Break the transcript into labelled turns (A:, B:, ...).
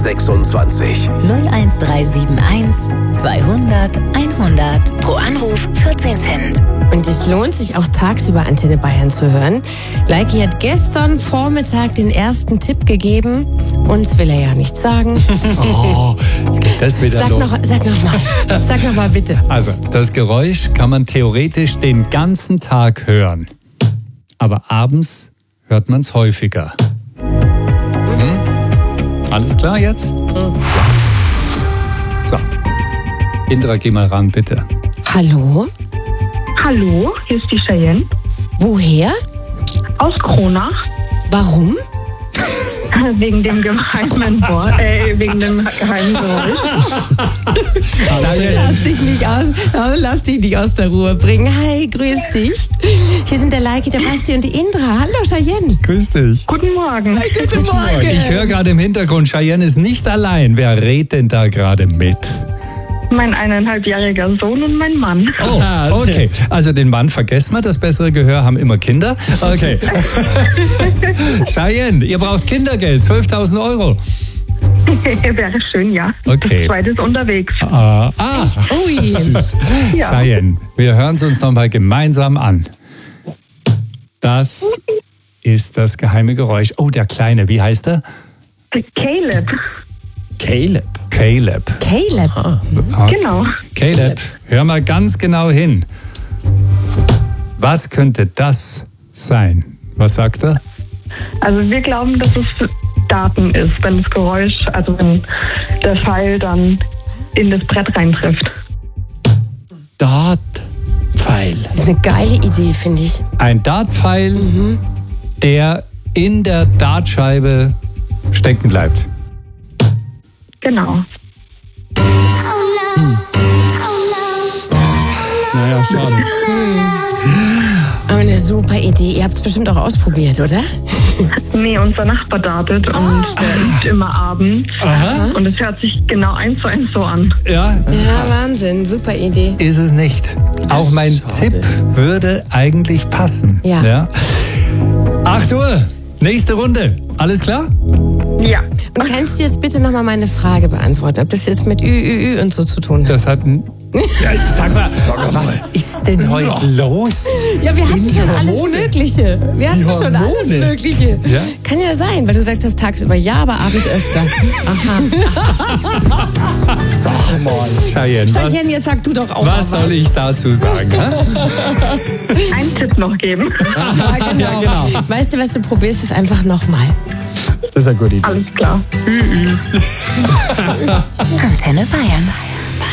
A: 26.
B: 01371 200 100. Pro Anruf 14 Cent.
C: Und es lohnt sich auch tagsüber Antenne Bayern zu hören. Leiki hat gestern Vormittag den ersten Tipp gegeben. Uns will er ja nichts sagen.
D: Oh, jetzt geht das wieder los.
C: Sag noch mal bitte.
D: Also, das Geräusch kann man theoretisch den ganzen Tag hören. Aber abends hört man es häufiger. Alles klar jetzt? So. Indra, geh mal ran, bitte.
C: Hallo?
E: Hallo, hier ist die Cheyenne
C: Woher?
E: aus Kronach.
C: Warum?
E: Wegen dem geheimen wegen dem geheimen Geräusch.
C: Lass dich nicht aus der Ruhe bringen. Hi, grüß dich. Hier sind der Leiki, der Basti und die Indra. Hallo, Cheyenne.
D: Grüß dich.
E: Guten Morgen.
C: Hi, guten Morgen.
D: Ich höre gerade im Hintergrund, Cheyenne ist nicht allein. Wer redet denn da gerade mit?
E: Mein 1,5-jähriger Sohn und mein Mann.
D: Oh, okay. Also den Mann vergessen wir, das bessere Gehör haben immer Kinder. Okay. Cheyenne, ihr braucht Kindergeld, 12.000 Euro.
E: Wäre schön, ja.
D: Okay.
E: Das zweite ist unterwegs.
C: Ui.
D: Süß.
E: Ja.
D: Cheyenne, wir hören es uns nochmal gemeinsam an. Das ist das geheime Geräusch. Oh, der Kleine, wie heißt er?
E: Caleb.
D: Caleb.
C: Caleb.
D: Okay.
E: Genau.
D: Caleb, hör mal ganz genau hin. Was könnte das sein? Was sagt er?
E: Also wir glauben, dass es Daten ist, wenn das Geräusch, also wenn der Pfeil dann in das Brett reintrifft.
F: Dartpfeil.
C: Das ist eine geile Idee, finde ich.
D: Ein Dartpfeil, der in der Dartscheibe stecken bleibt.
E: Genau.
F: Naja, schade.
C: Aber eine super Idee. Ihr habt es bestimmt auch ausprobiert, oder?
E: Nee, unser Nachbar dartet und der übt immer abends. Und es hört sich genau 1:1 so an.
D: Ja,
C: Ja, Wahnsinn. Super Idee.
D: ist es nicht. Auch mein Tipp würde eigentlich passen.
C: Ja.
D: 8 Uhr, nächste Runde. Alles klar?
E: Ja.
C: Und kannst du jetzt bitte nochmal meine Frage beantworten, ob das jetzt mit Ü und so zu tun hat?
D: Das hat ja, sag mal, was ist denn heute los?
C: Ja, wir hatten schon alles Mögliche. Wir hatten schon alles Mögliche.
D: Ja?
C: Kann ja sein, weil du sagst das tagsüber ja, aber abends öfter.
D: Sag mal, Cheyenne,
C: Cheyenne, jetzt sag du doch auch
D: was soll ich dazu sagen? Hä?
E: Einen Tipp noch geben.
C: Ja, genau. Weißt du was, du probierst es einfach nochmal.
F: Das ist eine gute Idee.
E: Alles klar.
B: Antenne Bayern.